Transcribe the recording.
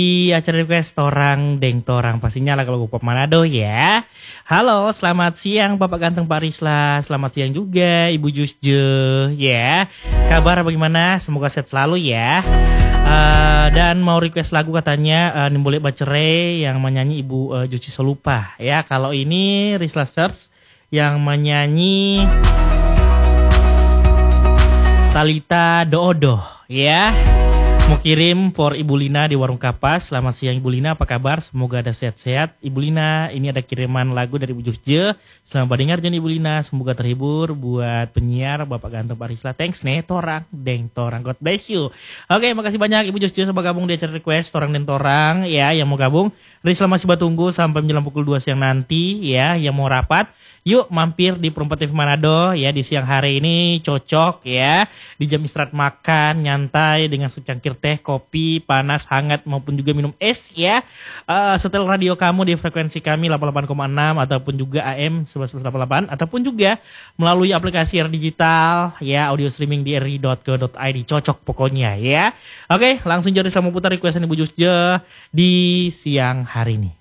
Di acara request Torang Deng Torang pastinya lagu pop Manado ya. Halo, selamat siang Bapak Ganteng Pak Risla. Selamat siang juga Ibu Jusje ya. Kabar bagaimana? Semoga sehat selalu ya. Dan mau request lagu katanya Nimbole Bacere yang menyanyi Ibu Jusje Solupa ya. Kalau ini Risla Search yang menyanyi Talita Doodo ya. Mau kirim for Ibu Lina di Warung Kapas. Selamat siang Ibu Lina, apa kabar? Semoga ada sehat-sehat. Ibu Lina, ini ada kiriman lagu dari Ibu Jusje. Selamat dengar Jan Ibu Lina, semoga terhibur. Buat penyiar Bapak Ganteng Pak Risla. Thanks nih, Torang Deng Torang. God bless you. Oke, makasih banyak Ibu Jusje sudah gabung di acara request Torang Deng Torang ya. Yang mau gabung, Risla masih batunggu sampai menjelang pukul 2 siang nanti ya. Yang mau rapat, yuk mampir di Perempat TV Manado ya. Di siang hari ini cocok ya. Di jam istirahat makan, nyantai dengan secangkir teh, kopi, panas, hangat maupun juga minum es ya. Setel radio kamu di frekuensi kami 88,6 ataupun juga AM 1188 ataupun juga melalui aplikasi digital ya, audio streaming di ri.co.id. Cocok pokoknya ya. Oke, langsung jadi sama putar requestan Ibu Jusje di siang hari ini.